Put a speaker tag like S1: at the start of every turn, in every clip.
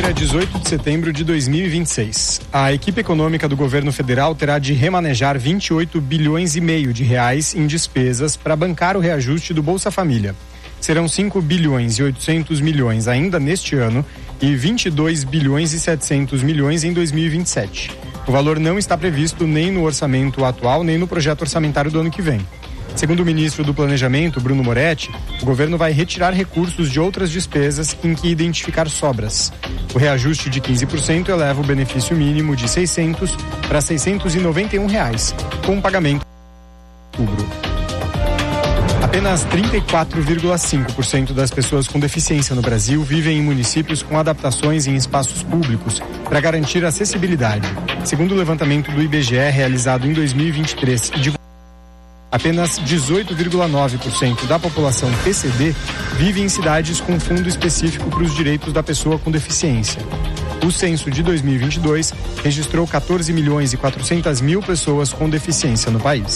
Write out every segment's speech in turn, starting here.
S1: dia 18 de setembro de 2026. A equipe econômica do governo federal terá de remanejar 28 bilhões e meio de reais em despesas para bancar o reajuste do Bolsa Família. Serão 5 bilhões e 800 milhões ainda neste ano e 22 bilhões e 700 milhões em 2027. O valor não está previsto nem no orçamento atual, nem no projeto orçamentário do ano que vem. Segundo o ministro do Planejamento, Bruno Moretti, o governo vai retirar recursos de outras despesas em que identificar sobras. O reajuste de 15% eleva o benefício mínimo de R$ 600 para R$ 691, com um pagamento em outubro. Apenas 34,5% das pessoas com deficiência no Brasil vivem em municípios com adaptações em espaços públicos para garantir acessibilidade. Segundo o levantamento do IBGE realizado em 2023 e divulgado, apenas 18,9% da população PCD vive em cidades com fundo específico para os direitos da pessoa com deficiência. O censo de 2022 registrou 14 milhões e 400 mil pessoas com deficiência no país.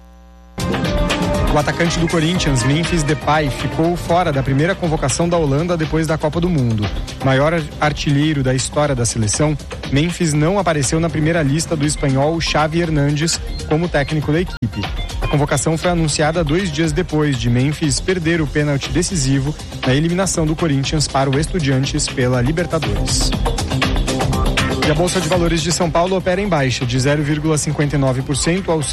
S1: O atacante do Corinthians, Memphis Depay, ficou fora da primeira convocação da Holanda depois da Copa do Mundo. Maior artilheiro da história da seleção, Memphis não apareceu na primeira lista do espanhol Xavi Hernández como técnico da equipe. A convocação foi anunciada 2 dias depois de Memphis perder o pênalti decisivo na eliminação do Corinthians para o Estudiantes pela Libertadores. E a Bolsa de Valores de São Paulo opera em baixa de 0,59% aos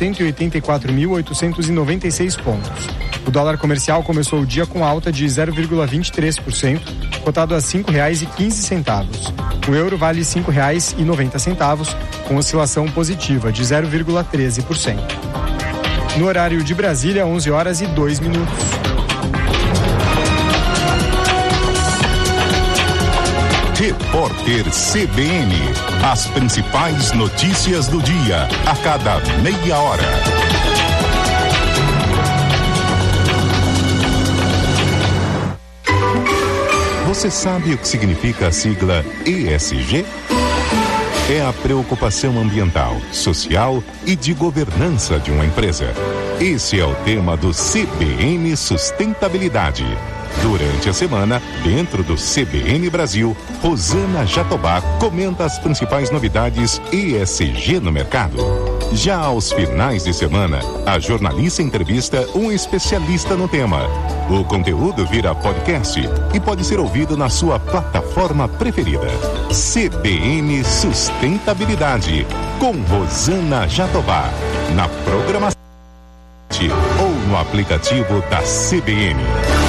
S1: 184.896 pontos. O dólar comercial começou o dia com alta de 0,23%, cotado a R$ 5,15. O euro vale R$ 5,90, com oscilação positiva de 0,13%. No horário de Brasília, 11h02.
S2: Repórter CBN. As principais notícias do dia, a cada meia hora. Você sabe o que significa a sigla ESG? É a preocupação ambiental, social e de governança de uma empresa. Esse é o tema do CBN Sustentabilidade. Durante a semana, dentro do CBN Brasil, Rosana Jatobá comenta as principais novidades ESG no mercado. Já aos finais de semana, a jornalista entrevista um especialista no tema. O conteúdo vira podcast e pode ser ouvido na sua plataforma preferida. CBN Sustentabilidade, com Rosana Jatobá, na programação ou no aplicativo da CBN.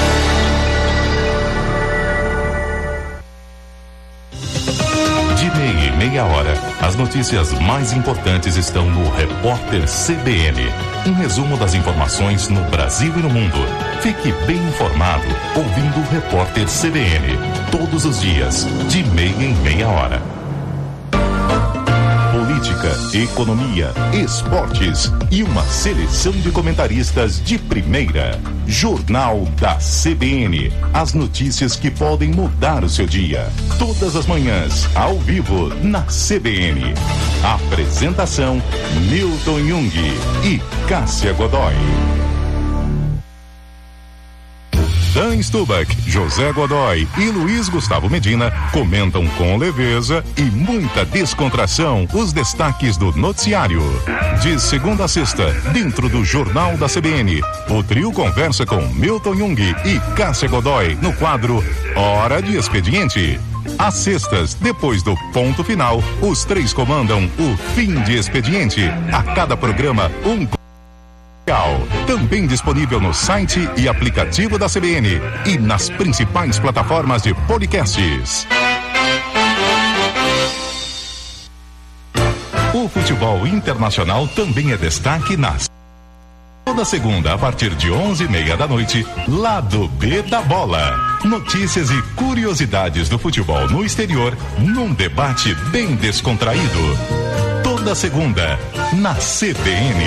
S2: Meia hora. As notícias mais importantes estão no Repórter CBN. Um resumo das informações no Brasil e no mundo. Fique bem informado ouvindo o Repórter CBN. Todos os dias, de meia em meia hora. Política, economia, esportes e uma seleção de comentaristas de primeira. Jornal da CBN. As notícias que podem mudar o seu dia. Todas as manhãs, ao vivo, na CBN. Apresentação, Milton Jung e Cássia Godoy. Dan Stubach, José Godoy e Luiz Gustavo Medina comentam com leveza e muita descontração os destaques do noticiário. De segunda a sexta, dentro do Jornal da CBN, o trio conversa com Milton Jung e Cássia Godoy no quadro Hora de Expediente. Às sextas, depois do ponto final, os três comandam o Fim de Expediente. A cada programa, um também disponível no site e aplicativo da CBN e nas principais plataformas de podcasts. O futebol internacional também é destaque toda segunda a partir de 11h30 da noite, Lado B da Bola. Notícias e curiosidades do futebol no exterior num debate bem descontraído. Toda segunda na CBN.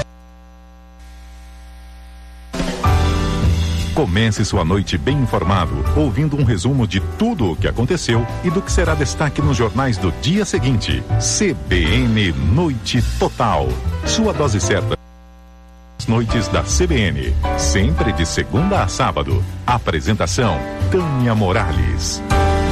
S2: Comece sua noite bem informado, ouvindo um resumo de tudo o que aconteceu e do que será destaque nos jornais do dia seguinte. CBN Noite Total. Sua dose certa. Noites da CBN. Sempre de segunda a sábado. Apresentação, Tânia Morales.